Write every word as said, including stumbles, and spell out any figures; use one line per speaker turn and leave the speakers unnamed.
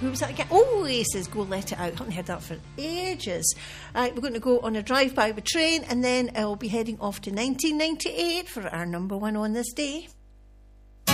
who was that again? Oh, Oasis, Go Let It Out. I haven't heard that for ages. Uh, we're going to go on a drive-by with train, and then I'll be heading off to nineteen ninety-eight for our number one on this day.